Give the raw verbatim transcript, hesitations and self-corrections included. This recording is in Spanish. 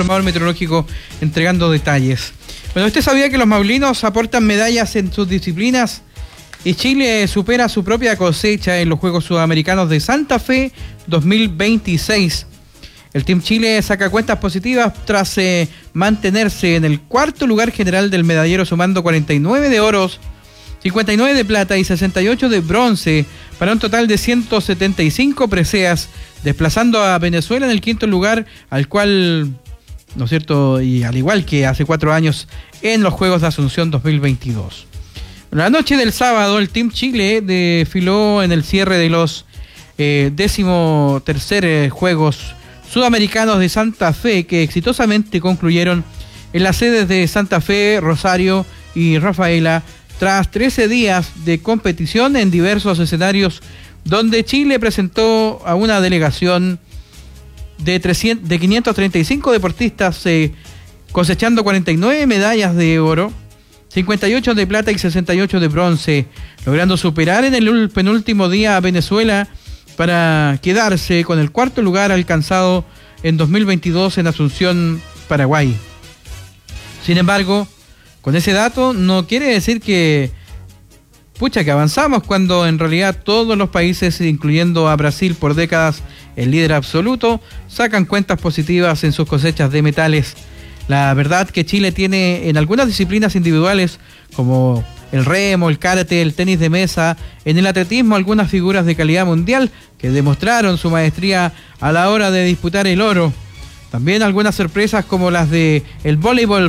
informador meteorológico entregando detalles. Bueno, ¿usted sabía que los maulinos aportan medallas en sus disciplinas? Y Chile supera su propia cosecha en los Juegos Sudamericanos de Santa Fe dos mil veintiséis. El Team Chile saca cuentas positivas tras eh, mantenerse en el cuarto lugar general del medallero, sumando cuarenta y nueve de oros, cincuenta y nueve de plata y sesenta y ocho de bronce, para un total de ciento setenta y cinco preseas, desplazando a Venezuela en el quinto lugar, al cual, ¿no es cierto?, y al igual que hace cuatro años en los Juegos de Asunción dos mil veintidós. La noche del sábado, el Team Chile desfiló en el cierre de los eh, décimo tercer eh, Juegos Sudamericanos de Santa Fe, que exitosamente concluyeron en las sedes de Santa Fe, Rosario y Rafaela, tras trece días de competición en diversos escenarios, donde Chile presentó a una delegación de, trescientos, de quinientos treinta y cinco deportistas, eh, cosechando cuarenta y nueve medallas de oro, cincuenta y ocho de plata y sesenta y ocho de bronce, logrando superar en el penúltimo día a Venezuela para quedarse con el cuarto lugar alcanzado en dos mil veintidós en Asunción, Paraguay. Sin embargo, con ese dato no quiere decir que, pucha, que avanzamos, cuando en realidad todos los países, incluyendo a Brasil por décadas, el líder absoluto, sacan cuentas positivas en sus cosechas de metales. La verdad que Chile tiene en algunas disciplinas individuales, como el remo, el karate, el tenis de mesa, en el atletismo, algunas figuras de calidad mundial que demostraron su maestría a la hora de disputar el oro. También algunas sorpresas como las de el voleibol